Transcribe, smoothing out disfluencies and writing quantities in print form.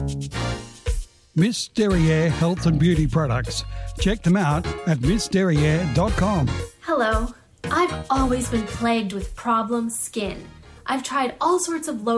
Miss Derriere Health and Beauty Products. Check them out at missderriere.com. Hello. I've always been plagued with problem skin. I've tried all sorts of